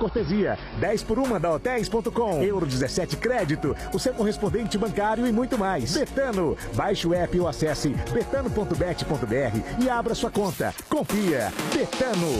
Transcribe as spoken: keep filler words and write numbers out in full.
cortesia. dez por uma da hotéis ponto com. Euro dezessete Crédito, o seu correspondente bancário e muito mais. Betano. Baixe o app ou acesse betano ponto bet ponto br e abra sua conta. Confia. Betano.